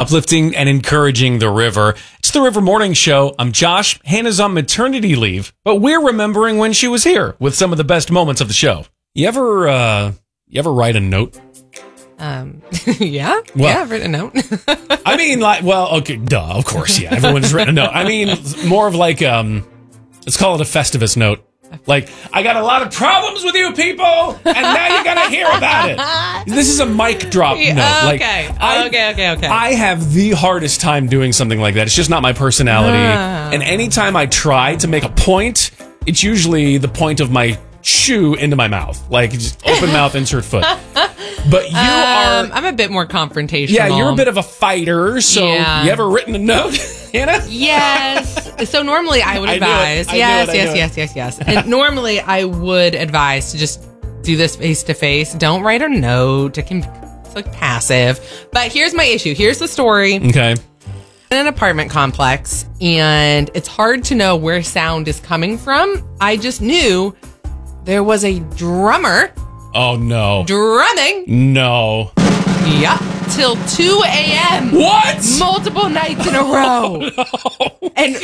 uplifting and encouraging the river. It's the River Morning Show. I'm Josh. Hannah's on maternity leave, but we're remembering when she was here with some of the best moments of the show. You ever write a note? Yeah. Well, yeah, I've written a note. I mean, okay, duh, of course, yeah. Everyone's written a note. I mean, more of like, let's call it a Festivus note. Like, I got a lot of problems with you people, and now you're going to hear about it. This is a mic drop note. Like, Okay. I have the hardest time doing something like that. It's just not my personality. And anytime I try to make a point, it's usually the point of my shoe into my mouth. Like, just open mouth, insert foot. But you are... I'm a bit more confrontational. Yeah, you're a bit of a fighter, so you ever written a note, Hannah? Yes. So normally I would advise. Yes. And normally I would advise to just do this face to face. Don't write a note. It's like passive. But here's my issue. Here's the story. Okay. In an apartment complex, and it's hard to know where sound is coming from. I just knew there was a drummer. Oh, no. Drumming. No. Yep. Till 2 a.m. What? Multiple nights in a row. Oh, no. And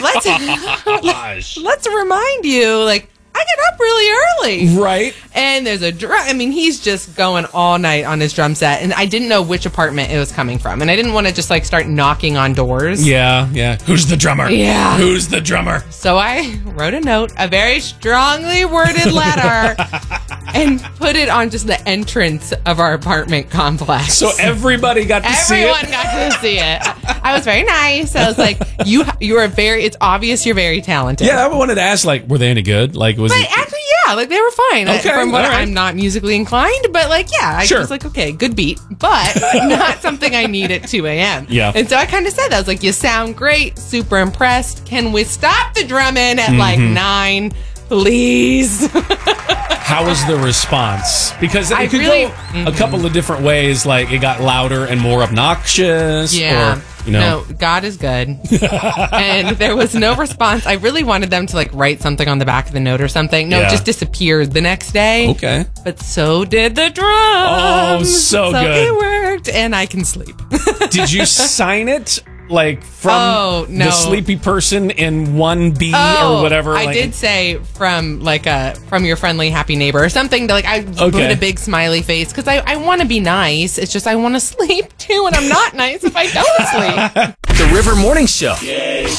let's remind you, like, I get up really early. Right. And there's a drum. I mean, he's just going all night on his drum set. And I didn't know which apartment it was coming from. And I didn't want to just, like, start knocking on doors. Yeah. Who's the drummer? Yeah. Who's the drummer? So I wrote a note, a very strongly worded letter, and put it on just the entrance of our apartment complex. So everybody got to see it? Everyone got to see it. I was very nice. I was like, you are very, it's obvious you're very talented. Yeah, I wanted to ask, like, were they any good? Like, was But it... actually, yeah, like they were fine. Okay, From what all right. I'm not musically inclined, but like, yeah, I was like, okay, good beat, but not something I need at 2 a.m. Yeah. And so I kind of said that. I was like, you sound great, super impressed. Can we stop the drumming at like 9, please? How was the response? Because it could really- go a couple of different ways. Like, it got louder and more obnoxious. Yeah. Or, you know. No, God is good. And there was no response. I really wanted them to like write something on the back of the note or something. No, it just disappeared the next day. Okay. But so did the drums. Oh, so good. It worked, and I can sleep. Did you sign it? Like from the sleepy person in 1B or whatever. I did say from your friendly happy neighbor or something. Like I put a big smiley face because I want to be nice. It's just I want to sleep too, and I'm not nice if I don't sleep. The River Morning Show.